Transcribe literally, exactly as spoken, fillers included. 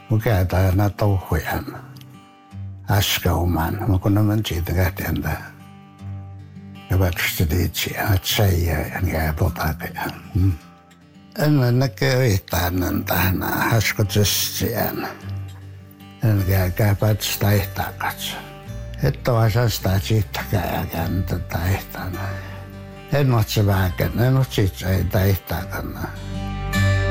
Mukätä aina touhujan. Äskauman, mä kun nämä siitä kähteentä. Ja vaikka liitsiä, että seijä ja niitä potakeja. En näkee yhtään tähän haskotessien. En käy päätös taihtaa katsoa. Että vaan sitä siitäkään kääntä taihtaa. En ole se vähäkään, en ole siitä ei taihtaa kannaa.